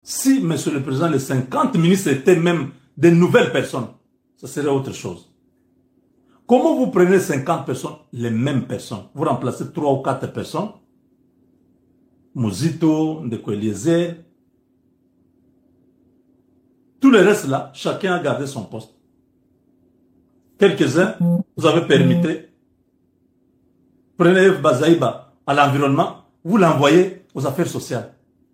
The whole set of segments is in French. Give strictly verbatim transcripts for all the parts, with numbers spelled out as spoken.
Si, Monsieur le Président, les cinquante ministres étaient même des nouvelles personnes, ça serait autre chose. Comment vous prenez cinquante personnes, les mêmes personnes, vous remplacez trois ou quatre personnes, Mouzito, Ndeko Eliezer, tout le reste là, chacun a gardé son poste. Quelques-uns, vous avez permis, prenez Bazaïba à l'environnement, vous l'envoyez aux affaires sociales.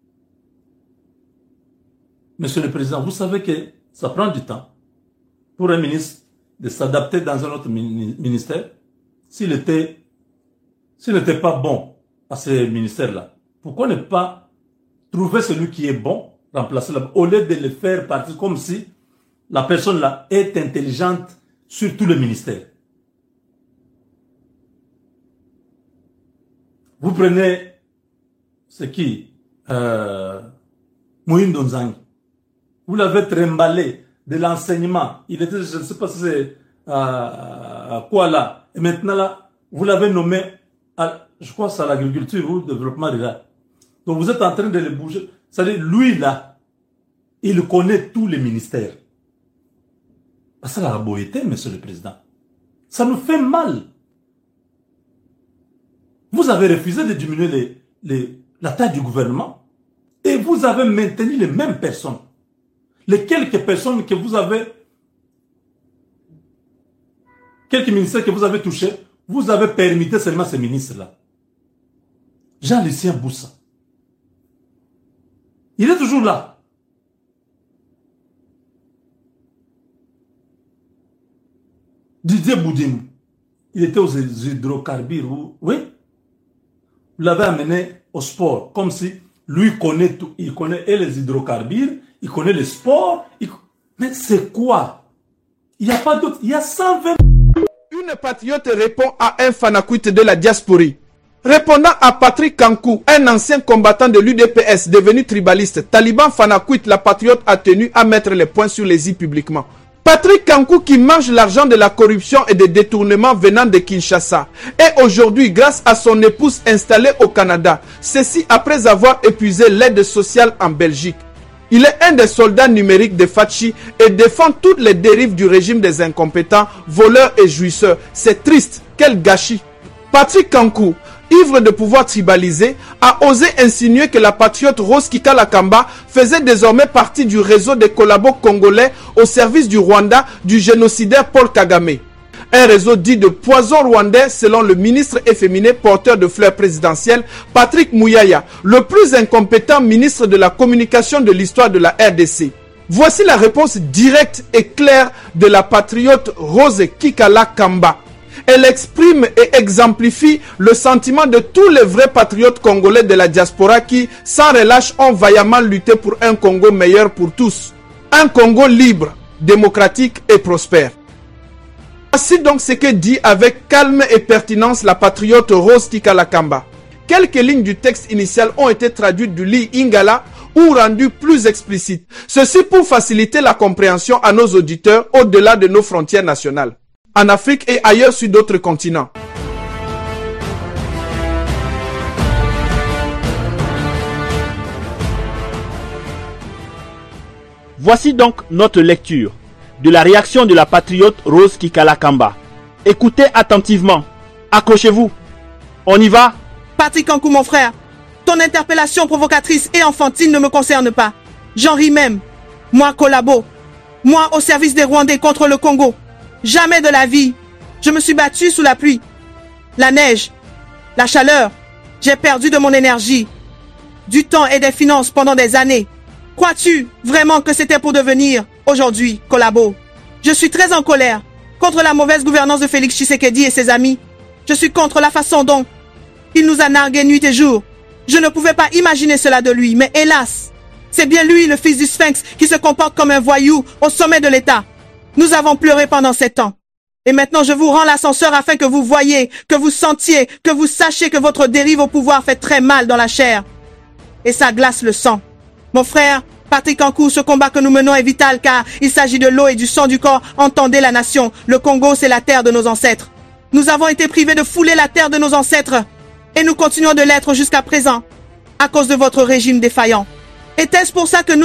Monsieur le Président, vous savez que ça prend du temps pour un ministre de s'adapter dans un autre ministère. S'il était, s'il n'était pas bon à ce ministère-là, pourquoi ne pas trouver celui qui est bon, remplacer là, au lieu de le faire partir comme si la personne-là est intelligente sur tout le ministère. Vous prenez ce qui euh, Mohindo Nzangi. Vous l'avez trimballé de l'enseignement. Il était, je ne sais pas si c'est euh, quoi là. Et maintenant là, vous l'avez nommé, à, je crois, c'est à l'agriculture ou au développement rural. Donc vous êtes en train de le bouger. C'est-à-dire, lui là, il connaît tous les ministères. Ça la beauté, Monsieur le Président. Ça nous fait mal. Vous avez refusé de diminuer les, les, la taille du gouvernement et vous avez maintenu les mêmes personnes. Les quelques personnes que vous avez, quelques ministères que vous avez touchés, vous avez permis seulement ces ministres-là. Jean-Lucien Boussa. Il est toujours là. Didier Boudim, il était aux hydrocarbures, oui. Vous l'avez amené au sport, comme si lui connaît tout, il connaît et les hydrocarbures, il connaît le sport. Il... Mais c'est quoi? Il n'y a pas d'autre. Il y a cent vingt... Une patriote répond à un fanakuite de la diaspora. Répondant à Patrick Kankou, un ancien combattant de l'U D P S devenu tribaliste, Taliban fanakuite, la patriote a tenu à mettre les points sur les i publiquement. Patrick Kankou qui mange l'argent de la corruption et des détournements venant de Kinshasa. Et aujourd'hui, grâce à son épouse installée au Canada, ceci après avoir épuisé l'aide sociale en Belgique. Il est un des soldats numériques de Fachi et défend toutes les dérives du régime des incompétents, voleurs et jouisseurs. C'est triste, quel gâchis. Patrick Kankou, ivre de pouvoir tribalisé, a osé insinuer que la patriote Rose Kikala Kamba faisait désormais partie du réseau des collabos congolais au service du Rwanda du génocidaire Paul Kagame. Un réseau dit de poison rwandais selon le ministre efféminé porteur de fleurs présidentielles Patrick Mouyaya, le plus incompétent ministre de la communication de l'histoire de la R D C. Voici la réponse directe et claire de la patriote Rose Kikala Kamba. Elle exprime et exemplifie le sentiment de tous les vrais patriotes congolais de la diaspora qui, sans relâche, ont vaillamment lutté pour un Congo meilleur pour tous. Un Congo libre, démocratique et prospère. Voici donc ce que dit avec calme et pertinence la patriote Rose Kikala Kamba. Quelques lignes du texte initial ont été traduites du lit Ingala ou rendues plus explicites. Ceci pour faciliter la compréhension à nos auditeurs au-delà de nos frontières nationales. En Afrique et ailleurs sur d'autres continents. Voici donc notre lecture de la réaction de la patriote Rose Kikala Kamba. Écoutez attentivement. Accrochez-vous. On y va? Patrick Kankou, mon frère, ton interpellation provocatrice et enfantine ne me concerne pas. J'en ris même. Moi, collabo. Moi, au service des Rwandais contre le Congo. Jamais de la vie. Je me suis battu sous la pluie, la neige, la chaleur. J'ai perdu de mon énergie, du temps et des finances pendant des années. Crois-tu vraiment que c'était pour devenir, aujourd'hui, collabo? Je suis très en colère contre la mauvaise gouvernance de Félix Tshisekedi et ses amis. Je suis contre la façon dont il nous a nargués nuit et jour. Je ne pouvais pas imaginer cela de lui, mais hélas, c'est bien lui, le fils du Sphinx, qui se comporte comme un voyou au sommet de l'État. Nous avons pleuré pendant sept ans. Et maintenant, je vous rends l'ascenseur afin que vous voyiez, que vous sentiez, que vous sachiez que votre dérive au pouvoir fait très mal dans la chair. Et ça glace le sang. Mon frère, Patrick Kankou, ce combat que nous menons est vital car il s'agit de l'eau et du sang du corps. Entendez la nation. Le Congo, c'est la terre de nos ancêtres. Nous avons été privés de fouler la terre de nos ancêtres. Et nous continuons de l'être jusqu'à présent, à cause de votre régime défaillant. Était-ce pour ça que nous